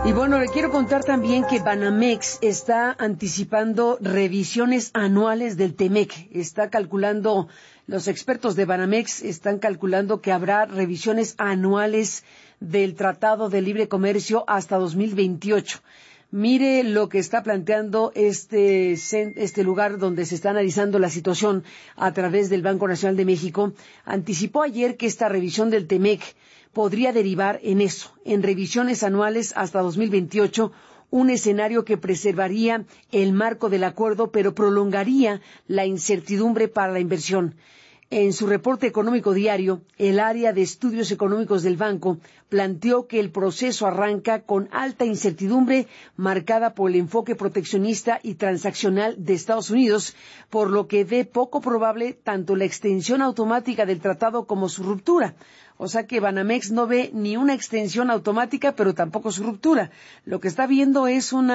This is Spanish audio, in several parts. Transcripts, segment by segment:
Y bueno, le quiero contar también que Banamex está anticipando revisiones anuales del TEMEC. Los expertos de Banamex están calculando que habrá revisiones anuales del Tratado de Libre Comercio hasta 2028. Mire lo que está planteando este lugar donde se está analizando la situación a través del Banco Nacional de México. Anticipó ayer que esta revisión del TEMEC podría derivar en eso, en revisiones anuales hasta 2028, un escenario que preservaría el marco del acuerdo, pero prolongaría la incertidumbre para la inversión. En su reporte económico diario, el área de estudios económicos del banco planteó que el proceso arranca con alta incertidumbre marcada por el enfoque proteccionista y transaccional de Estados Unidos, por lo que ve poco probable tanto la extensión automática del tratado como su ruptura. O sea que Banamex no ve ni una extensión automática, pero tampoco su ruptura. Lo que está viendo es un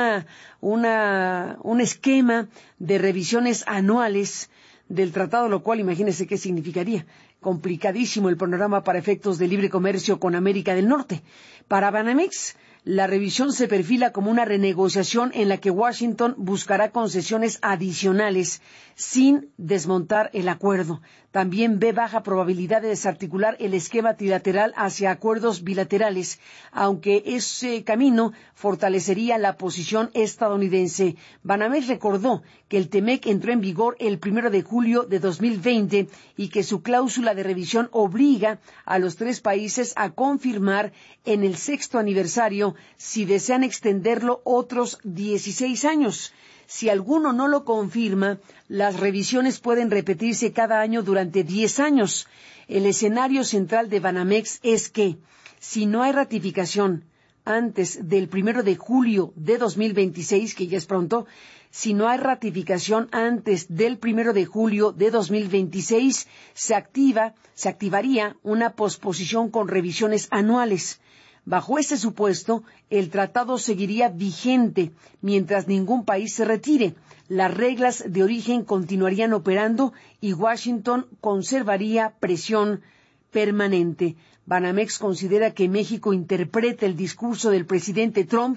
esquema de revisiones anuales del tratado, lo cual imagínese qué significaría. Complicadísimo el panorama para efectos de libre comercio con América del Norte. Para Banamex, la revisión se perfila como una renegociación en la que Washington buscará concesiones adicionales sin desmontar el acuerdo. También ve baja probabilidad de desarticular el esquema trilateral hacia acuerdos bilaterales, aunque ese camino fortalecería la posición estadounidense. Banamex recordó que el TEMEC entró en vigor el 1 de julio de 2020 y que su cláusula de revisión obliga a los tres países a confirmar en el 6º aniversario si desean extenderlo otros 16 años. Si alguno no lo confirma, las revisiones pueden repetirse cada año durante 10 años. El escenario central de Banamex es que, si no hay ratificación antes del 1 de julio de 2026, que ya es pronto, si no hay ratificación antes del 1 de julio de 2026, se activaría una posposición con revisiones anuales. Bajo este supuesto, el tratado seguiría vigente mientras ningún país se retire. Las reglas de origen continuarían operando y Washington conservaría presión permanente. Banamex considera que México interpreta el discurso del presidente Trump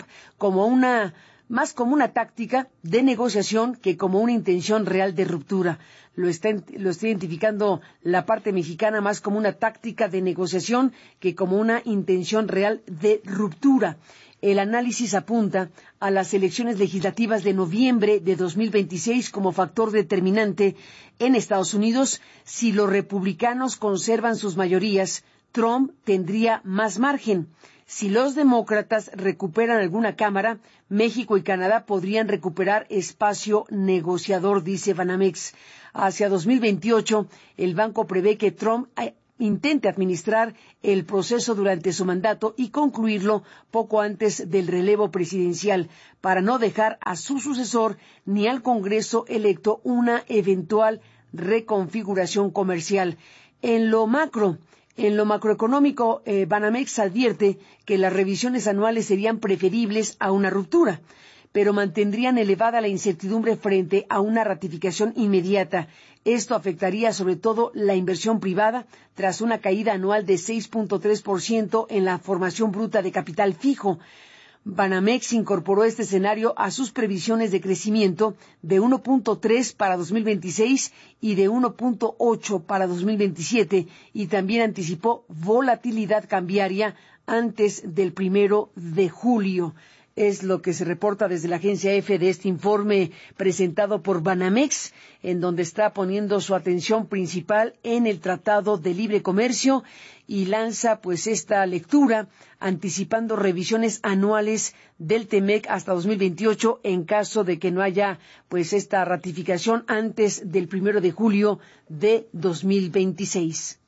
más como una táctica de negociación que como una intención real de ruptura. Lo está identificando la parte mexicana más como una táctica de negociación que como una intención real de ruptura. El análisis apunta a las elecciones legislativas de noviembre de 2026 como factor determinante en Estados Unidos. Si los republicanos conservan sus mayorías, Trump tendría más margen. Si los demócratas recuperan alguna cámara, México y Canadá podrían recuperar espacio negociador, dice Banamex. Hacia 2028, el banco prevé que Trump intente administrar el proceso durante su mandato y concluirlo poco antes del relevo presidencial, para no dejar a su sucesor ni al Congreso electo una eventual reconfiguración comercial. En lo macroeconómico, Banamex advierte que las revisiones anuales serían preferibles a una ruptura, pero mantendrían elevada la incertidumbre frente a una ratificación inmediata. Esto afectaría sobre todo la inversión privada tras una caída anual de 6.3% en la formación bruta de capital fijo. Banamex incorporó este escenario a sus previsiones de crecimiento de 1.3 para 2026 y de 1.8 para 2027 y también anticipó volatilidad cambiaria antes del 1 de julio. Es lo que se reporta desde la agencia EFE de este informe presentado por Banamex, en donde está poniendo su atención principal en el Tratado de Libre Comercio y lanza pues esta lectura anticipando revisiones anuales del TEMEC hasta 2028 en caso de que no haya pues esta ratificación antes del 1 de julio de 2026.